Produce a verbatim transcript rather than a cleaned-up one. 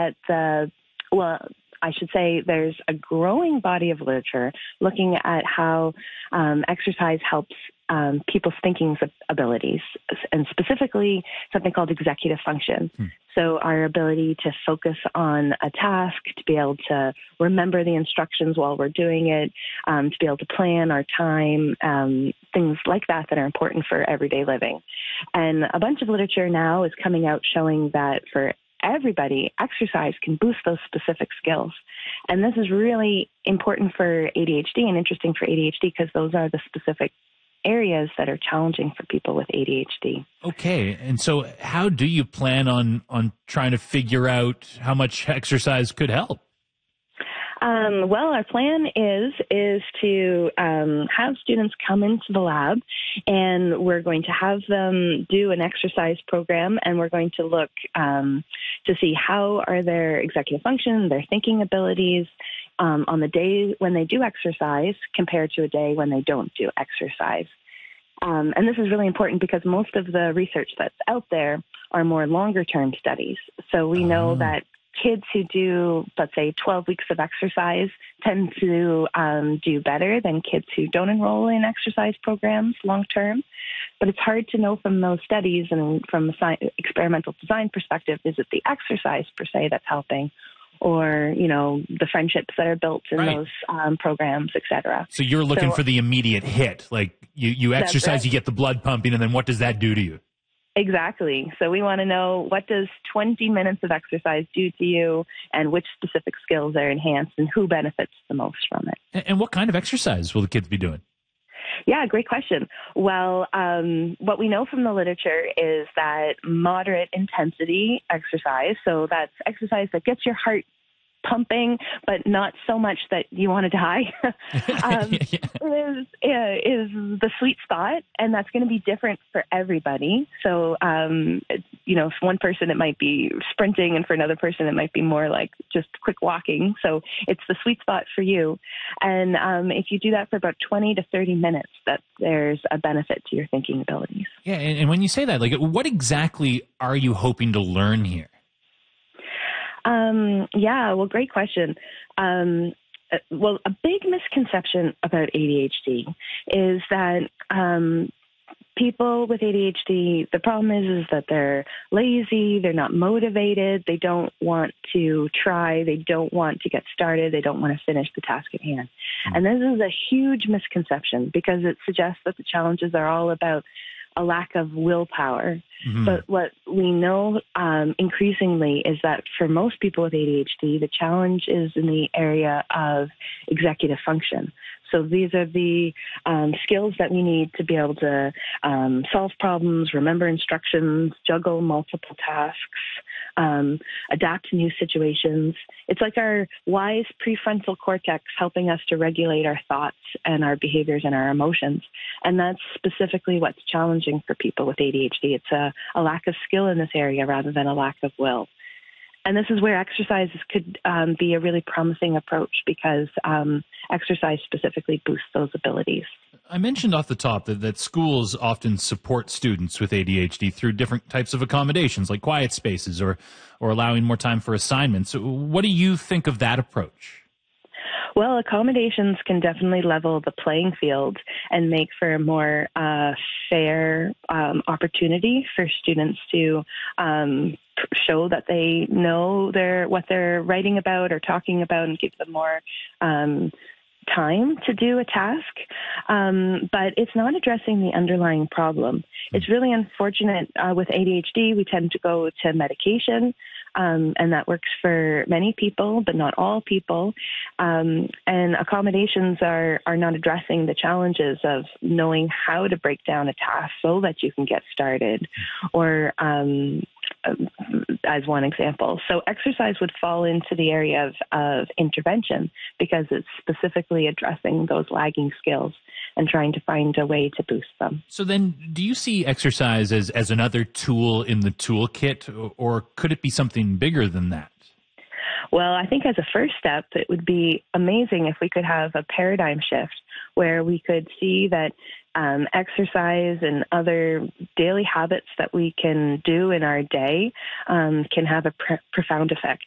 that the, well, I should say there's a growing body of literature looking at how um, exercise helps um, people's thinking abilities, and specifically something called executive function. Hmm. So our ability to focus on a task, to be able to remember the instructions while we're doing it, um, to be able to plan our time, um, things like that that are important for everyday living. And a bunch of literature now is coming out showing that for everybody, exercise can boost those specific skills. And this is really important for A D H D and interesting for A D H D because those are the specific areas that are challenging for people with A D H D. Okay. And so how do you plan on, on trying to figure out how much exercise could help? Um, well, our plan is is to um, have students come into the lab, and we're going to have them do an exercise program, and we're going to look um, to see how are their executive function, their thinking abilities um, on the day when they do exercise compared to a day when they don't do exercise. Um, and this is really important because most of the research that's out there are more longer-term studies. So we know oh. that kids who do, let's say, twelve weeks of exercise tend to um, do better than kids who don't enroll in exercise programs long-term. But it's hard to know from those studies and from a sci- experimental design perspective, is it the exercise per se that's helping, or, you know, the friendships that are built in right. those um, programs, et cetera. So you're looking so, for the immediate hit. Like you, you exercise, right. you get the blood pumping, and then what does that do to you? Exactly. So we want to know, what does twenty minutes of exercise do to you, and which specific skills are enhanced, and who benefits the most from it. And, and what kind of exercise will the kids be doing? Yeah, great question. Well, um, what we know from the literature is that moderate intensity exercise, so that's exercise that gets your heart pumping, but not so much that you want to die, um, yeah. is, uh, is the sweet spot. And that's going to be different for everybody. So, um, you know, for one person, it might be sprinting, and for another person, it might be more like just quick walking. So it's the sweet spot for you. And um, if you do that for about twenty to thirty minutes, that there's a benefit to your thinking abilities. Yeah. And, and when you say that, like, what exactly are you hoping to learn here? Um, yeah, well, great question. Um, well, a big misconception about A D H D is that um, people with A D H D, the problem is, is that they're lazy, they're not motivated, they don't want to try, they don't want to get started, they don't want to finish the task at hand. Mm-hmm. And this is a huge misconception because it suggests that the challenges are all about a lack of willpower. Mm-hmm. But what we know um, increasingly is that for most people with A D H D, the challenge is in the area of executive function. So these are the um, skills that we need to be able to um, solve problems, remember instructions, juggle multiple tasks, um, adapt to new situations. It's like our wise prefrontal cortex helping us to regulate our thoughts and our behaviors and our emotions. And that's specifically what's challenging for people with A D H D. It's a, a lack of skill in this area rather than a lack of will. And this is where exercises could um, be a really promising approach because um, exercise specifically boosts those abilities. I mentioned off the top that, that schools often support students with A D H D through different types of accommodations, like quiet spaces or, or allowing more time for assignments. What do you think of that approach? Well, accommodations can definitely level the playing field and make for a more uh, fair um, opportunity for students to um, show that they know their what they're writing about or talking about, and give them more um, time to do a task. Um, but it's not addressing the underlying problem. It's really unfortunate uh, with A D H D, we tend to go to medication. Um, and that works for many people, but not all people. Um, and accommodations are, are not addressing the challenges of knowing how to break down a task so that you can get started, or um, as one example. So exercise would fall into the area of, of intervention because it's specifically addressing those lagging skills and trying to find a way to boost them. So then do you see exercise as, as another tool in the toolkit, or, or could it be something bigger than that? Well, I think as a first step, it would be amazing if we could have a paradigm shift where we could see that um, exercise and other daily habits that we can do in our day um, can have a pr- profound effect